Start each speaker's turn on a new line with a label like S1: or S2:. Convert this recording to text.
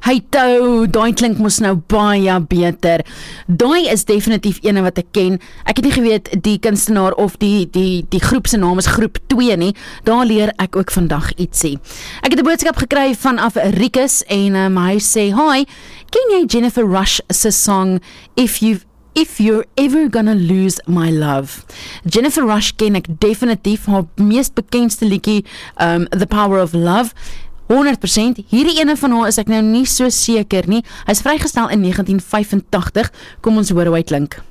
S1: Hey Toe, daai klink mos nou baie beter. Daai is definitief ene wat ek ken. Ek het nie geweet die kunstenaar of die groep se naam is Groep 2 nie. Daar leer ek ook vandag ietsie. Ek het 'n boodskap gekry vanaf Rikus en hy sê, "Hi, ken jy Jennifer Rush se song If You're Ever Gonna Lose My Love?" Jennifer Rush ken ek definitief, haar meest bekendste liedjie, The Power of Love. 100%, hierdie ene van haar is ek nou nie so seker nie. Hy is vrygestel in 1985. Kom ons hoor hoe hy klink.